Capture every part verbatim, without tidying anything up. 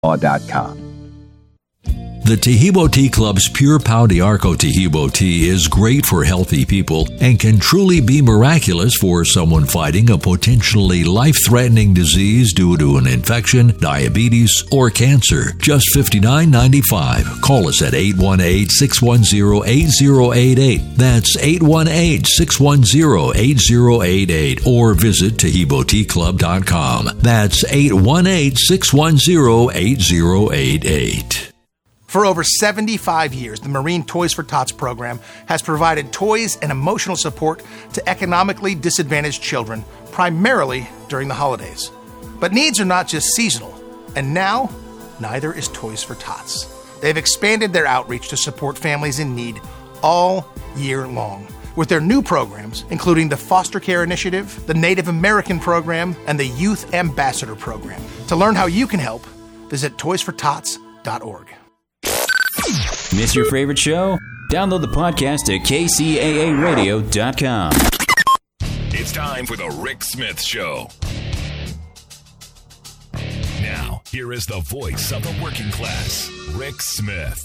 dot com. The Tahibo Tea Club's Pure Pau de Arco Tahibo tea is great for healthy people and can truly be miraculous for someone fighting a potentially life-threatening disease due to an infection, diabetes, or cancer. Just fifty-nine ninety-five. Call us at eight one eight, six one zero, eight zero eight eight. That's eight one eight, six one zero, eight zero eight eight. Or visit Tahibo Tea Club dot com. That's eight one eight, six one zero, eight zero eight eight. For over seventy-five years, the Marine Toys for Tots program has provided toys and emotional support to economically disadvantaged children, primarily during the holidays. But needs are not just seasonal, and now, neither is Toys for Tots. They've expanded their outreach to support families in need all year long, with their new programs, including the Foster Care Initiative, the Native American Program, and the Youth Ambassador Program. To learn how you can help, visit toys for tots dot org. Miss your favorite show? Download the podcast at K C A A radio dot com. It's time for the Rick Smith Show. Now, here is the voice of the working class, Rick Smith.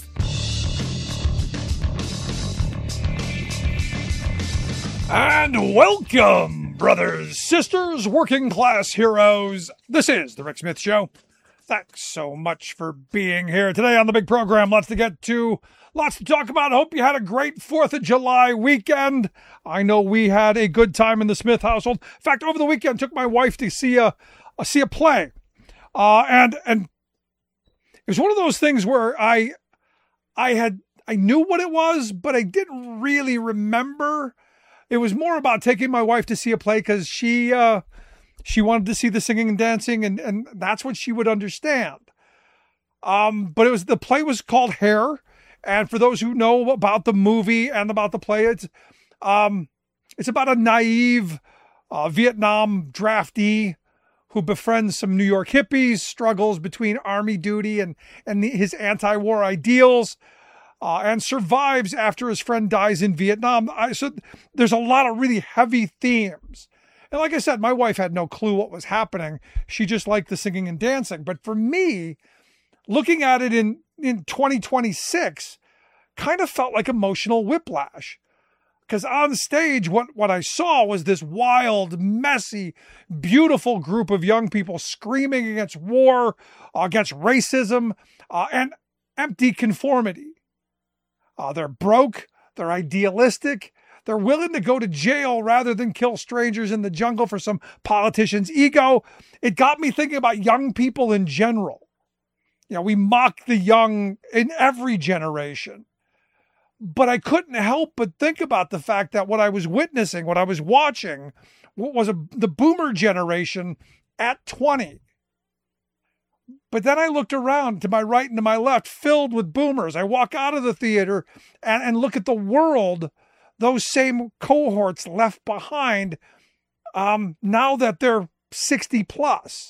And welcome, brothers, sisters, working class heroes. This is the Rick Smith Show. Thanks so much for being here today on the big program. Lots to get to, lots to talk about. Hope you had a great fourth of July weekend. I know we had a good time in the Smith household. In fact, over the weekend, took my wife to see a, a see a play. Uh, and and it was one of those things where I I had I knew what it was, but I didn't really remember. It was more about taking my wife to see a play because she uh, she wanted to see the singing and dancing, and, and that's what she would understand. Um, but it was the play was called Hair, and for those who know about the movie and about the play, it's um, it's about a naive uh, Vietnam draftee who befriends some New York hippies, struggles between army duty and and his anti-war ideals. Uh, and survives after his friend dies in Vietnam. I, so there's a lot of really heavy themes. And like I said, my wife had no clue what was happening. She just liked the singing and dancing. But for me, looking at it in, in twenty twenty-six kind of felt like emotional whiplash. Because on stage, what, what I saw was this wild, messy, beautiful group of young people screaming against war, uh, against racism, uh, and empty conformity. Uh, they're broke, they're idealistic, they're willing to go to jail rather than kill strangers in the jungle for some politician's ego. It got me thinking about young people in general. You know, we mock the young in every generation. But I couldn't help but think about the fact that what I was witnessing, what I was watching, was a, the boomer generation at twenty. But then I looked around to my right and to my left, filled with boomers. I walk out of the theater and, and look at the world those same cohorts left behind um, now that they're sixty plus.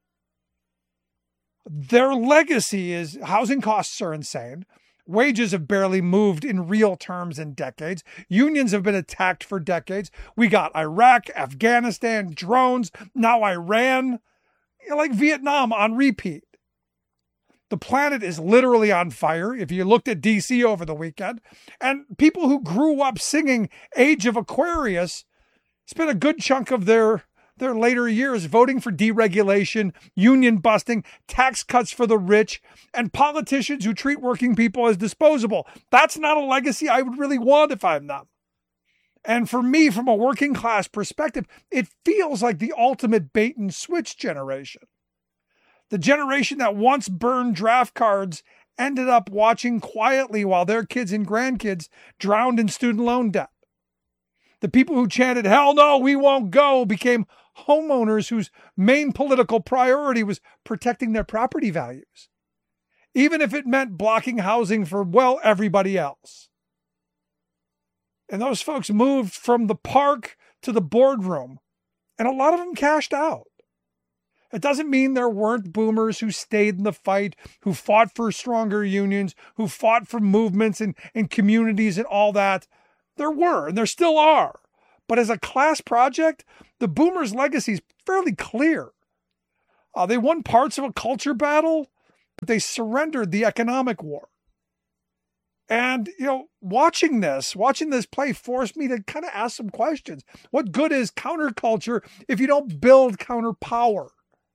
Their legacy is housing costs are insane. Wages have barely moved in real terms in decades. Unions have been attacked for decades. We got Iraq, Afghanistan, drones, now Iran. Like Vietnam on repeat. The planet is literally on fire. If you looked at D C over the weekend, and people who grew up singing Age of Aquarius spent a good chunk of their, their later years voting for deregulation, union busting, tax cuts for the rich, and politicians who treat working people as disposable. That's not a legacy I would really want if I'm them. And for me, from a working class perspective, it feels like the ultimate bait and switch generation. The generation that once burned draft cards ended up watching quietly while their kids and grandkids drowned in student loan debt. The people who chanted, "Hell no, we won't go," became homeowners whose main political priority was protecting their property values, even if it meant blocking housing for, well, everybody else. And those folks moved from the park to the boardroom, and a lot of them cashed out. It doesn't mean there weren't boomers who stayed in the fight, who fought for stronger unions, who fought for movements and, and communities and all that. There were, and there still are. But as a class project, the boomers' legacy is fairly clear. Uh, they won parts of a culture battle, They surrendered the economic war. And, you know, watching this, watching this play forced me to kind of ask some questions. What good is counterculture if you don't build counterpower?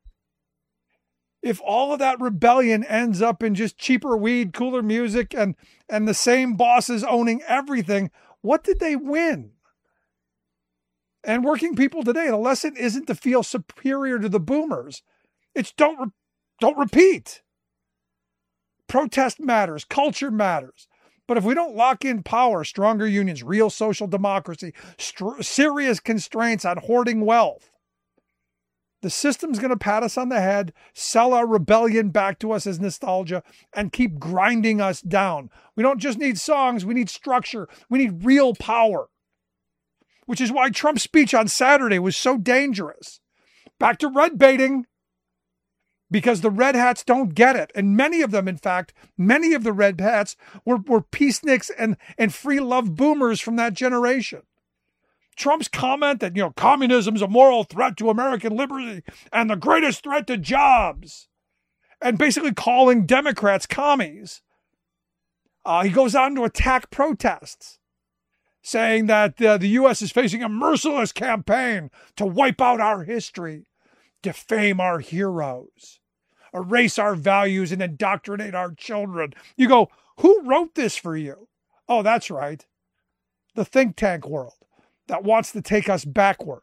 If all of that rebellion ends up in just cheaper weed, cooler music, and, and the same bosses owning everything, what did they win? And working people today, the lesson isn't to feel superior to the boomers. It's don't, re- don't repeat. Protest matters. Culture matters. But if we don't lock in power, stronger unions, real social democracy, st- serious constraints on hoarding wealth, the system's going to pat us on the head, sell our rebellion back to us as nostalgia, and keep grinding us down. We don't just need songs. We need structure. We need real power, which is why Trump's speech on Saturday was so dangerous. Back to red baiting, because the red hats don't get it. And many of them, in fact, many of the red hats were, were peaceniks and, and free love boomers from that generation. Trump's comment that, you know, communism is a moral threat to American liberty and the greatest threat to jobs, and basically calling Democrats commies. Uh, he goes on to attack protests, saying that uh, the U S is facing a merciless campaign to wipe out our history, defame our heroes, erase our values, and indoctrinate our children. You go, who wrote this for you? Oh, that's right. The think tank world that wants to take us backward.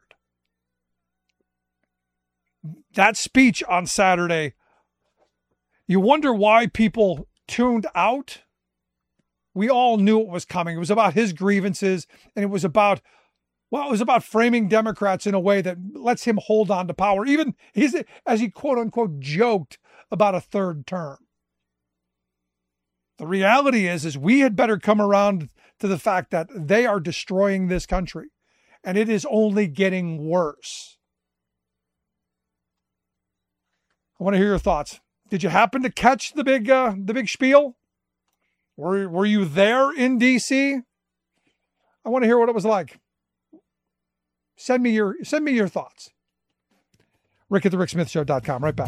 That speech on Saturday, you wonder why people tuned out. We all knew it was coming. It was about his grievances, and it was about, well, it was about framing Democrats in a way that lets him hold on to power. Even he's, as he quote unquote joked about a third term. The reality is, is we had better come around to the fact that they are destroying this country, and it is only getting worse. I want to hear your thoughts. Did you happen to catch the big, uh, the big spiel? Were, were you there in D C? I want to hear what it was like. Send me your, send me your thoughts. Rick at the Rick Smith Show dot com. Right back.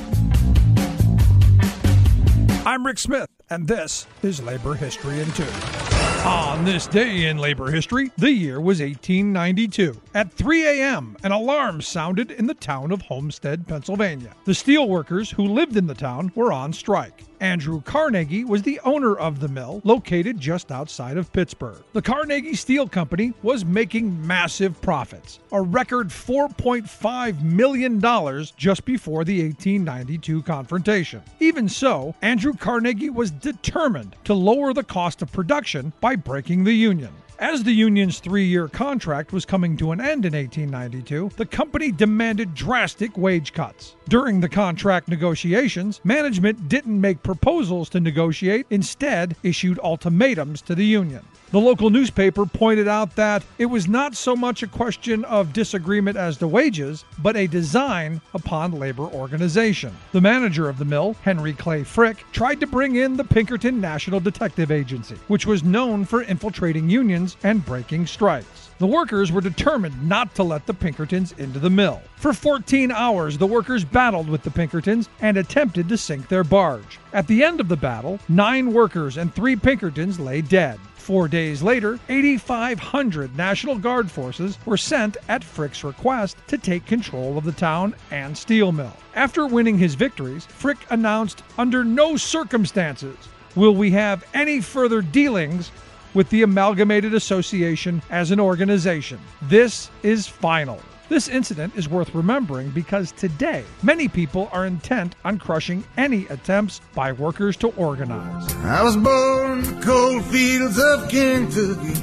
I'm Rick Smith, and this is Labor History in Two. On this day in labor history, the year was eighteen ninety-two. At three a.m., an alarm sounded in the town of Homestead, Pennsylvania. The steelworkers who lived in the town were on strike. Andrew Carnegie was the owner of the mill, located just outside of Pittsburgh. The Carnegie Steel Company was making massive profits, a record four point five million dollars just before the eighteen ninety-two confrontation. Even so, Andrew Carnegie was determined to lower the cost of production by breaking the union. As the union's three-year contract was coming to an end in eighteen ninety-two, the company demanded drastic wage cuts. During the contract negotiations, management didn't make proposals to negotiate, instead issued ultimatums to the union. The local newspaper pointed out that it was not so much a question of disagreement as to wages, but a design upon labor organization. The manager of the mill, Henry Clay Frick, tried to bring in the Pinkerton National Detective Agency, which was known for infiltrating unions and breaking strikes. The workers were determined not to let the Pinkertons into the mill. For fourteen hours, the workers battled with the Pinkertons and attempted to sink their barge. At the end of the battle, nine workers and three Pinkertons lay dead. Four days later, eighty-five hundred National Guard forces were sent at Frick's request to take control of the town and steel mill. After winning his victories, Frick announced, "Under no circumstances will we have any further dealings with the Amalgamated Association as an organization. This is final." This incident is worth remembering because today, many people are intent on crushing any attempts by workers to organize. I was born in the cold fields of Kentucky.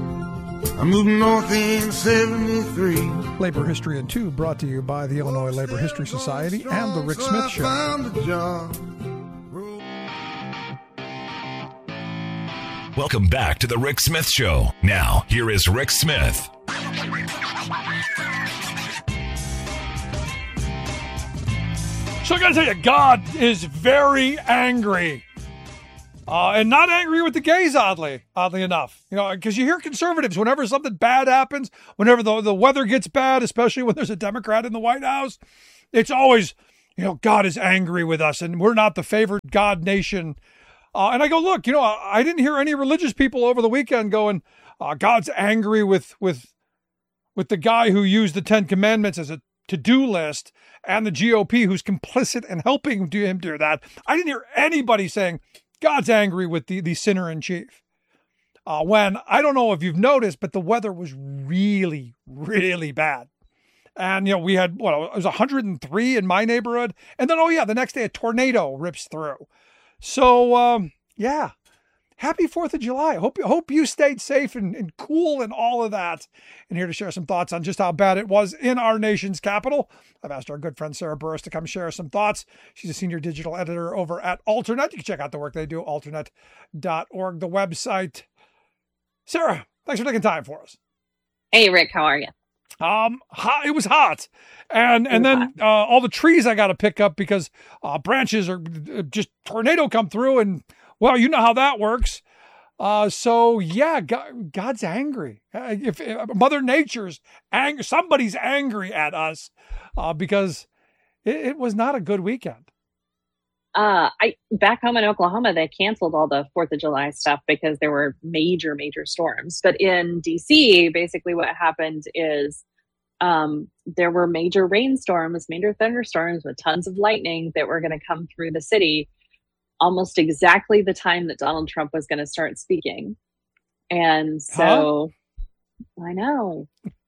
I moved north in seventy-three. Labor History in Two, brought to you by the Illinois Labor History Society and The Rick Smith Show. Welcome back to the Rick Smith Show. Now, here is Rick Smith. So I gotta tell you, God is very angry. Uh, and not angry with the gays, oddly, oddly enough. You know, because you hear conservatives, whenever something bad happens, whenever the, the weather gets bad, especially when there's a Democrat in the White House, it's always, you know, God is angry with us and we're not the favored God nation. Uh, and I go, look, you know, I, I didn't hear any religious people over the weekend going, uh, God's angry with, with, with the guy who used the Ten Commandments as a to-do list and the G O P who's complicit in helping him do that. I didn't hear anybody saying God's angry with the, the sinner in chief. Uh, when, I don't know if you've noticed, but the weather was really, really bad. And, you know, we had, what, it was one hundred three in my neighborhood. And then, oh yeah, the next day a tornado rips through. So, um, yeah, happy fourth of July. Hope, hope you stayed safe and, and cool and all of that. And here to share some thoughts on just how bad it was in our nation's capital, I've asked our good friend Sarah Burris to come share some thoughts. She's a senior digital editor over at Alternet. You can check out the work they do, alternet dot org, the website. Sarah, thanks for taking time for us. Hey, Rick, how are you? Um, hot, it was hot. And, and then, uh, all the trees I got to pick up because, uh, branches are just tornado come through and, well, you know how that works. Uh, so yeah, God, God's angry. Uh, if, if Mother Nature's angry, somebody's angry at us, uh, because it, it was not a good weekend. Uh, I back home in Oklahoma, they canceled all the fourth of July stuff because there were major, major storms. But in D C, basically what happened is um, there were major rainstorms, major thunderstorms with tons of lightning that were going to come through the city almost exactly the time that Donald Trump was going to start speaking. And so, huh? I know.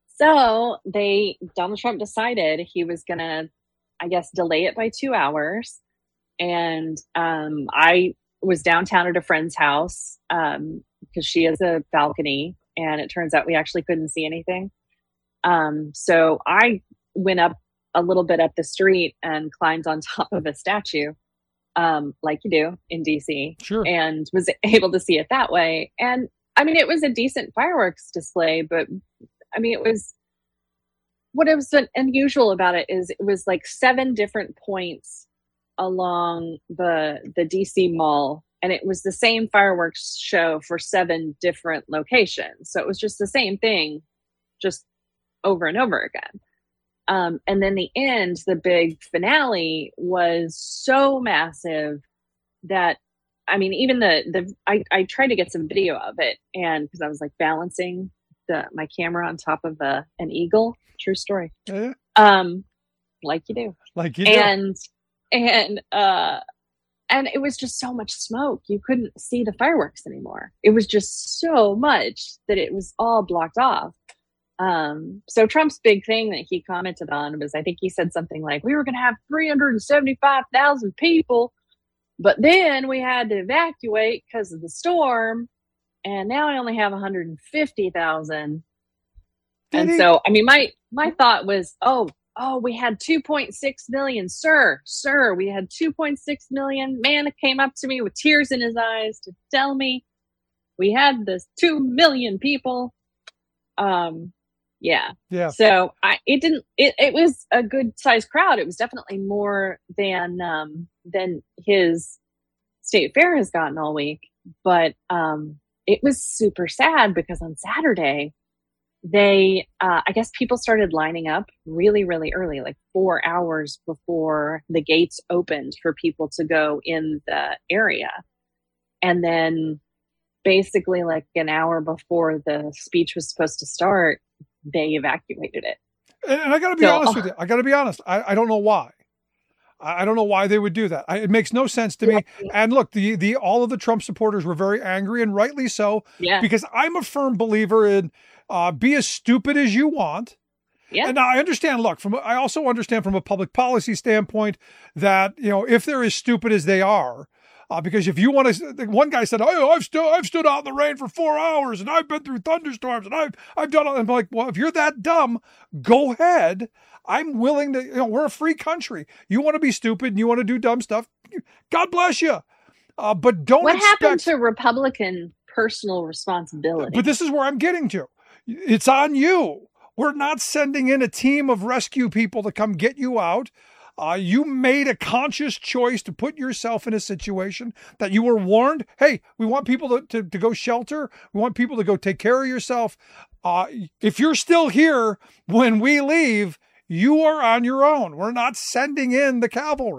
So they, Donald Trump decided he was going to, I guess, delay it by two hours. And um, I was downtown at a friend's house um, because she has a balcony, and it turns out we actually couldn't see anything. Um, so I went up a little bit up the street and climbed on top of a statue, um, like you do in D C, sure, and was able to see it that way. And I mean, it was a decent fireworks display, but I mean, it was, what was unusual about it is it was like seven different points along the the D C mall, and it was the same fireworks show for seven different locations. So it was just the same thing, just over and over again. Um, and then the end, the big finale, was so massive that, I mean, even the the I, I tried to get some video of it, and because I was like balancing the my camera on top of a, an eagle. True story. Yeah. Um, like you do. Like you do. And And, uh, and it was just so much smoke. You couldn't see the fireworks anymore. It was just so much that it was all blocked off. Um, so Trump's big thing that he commented on was, I think he said something like, we were going to have three hundred seventy-five thousand people, but then we had to evacuate because of the storm. And now I only have one hundred fifty thousand. And he? so, I mean, my, my thought was, oh, Oh, we had two point six million, sir, sir, we had two point six million. Man came up to me with tears in his eyes to tell me we had this two million people. Um, yeah. Yeah. So I, it didn't, it, it was a good sized crowd. It was definitely more than, um, than his state fair has gotten all week. But, um, it was super sad because on Saturday, they, uh, I guess people started lining up really, really early, like four hours before the gates opened for people to go in the area. And then basically like an hour before the speech was supposed to start, they evacuated it. And, and I got to be so, honest with you. I got to be honest. I, I don't know why. I, I don't know why they would do that. I, it makes no sense to me. Yeah. And look, the the all of the Trump supporters were very angry, and rightly so, yeah. because I'm a firm believer in uh, be as stupid as you want. Yeah. And now I understand, look, from I also understand from a public policy standpoint that, you know, if they're as stupid as they are, uh, because if you want to, one guy said, oh, I've stood, I've stood out in the rain for four hours and I've been through thunderstorms and I've, I've done it. I'm like, well, if you're that dumb, go ahead. I'm willing to, you know, we're a free country. You want to be stupid and you want to do dumb stuff. God bless you. Uh, but don't What expect, happened to Republican personal responsibility? But this is where I'm getting to. It's on you. We're not sending in a team of rescue people to come get you out. Uh, you made a conscious choice to put yourself in a situation that you were warned. Hey, we want people to, to, to go shelter. We want people to go take care of yourself. Uh, if you're still here when we leave, You are on your own. We're not sending in the cavalry.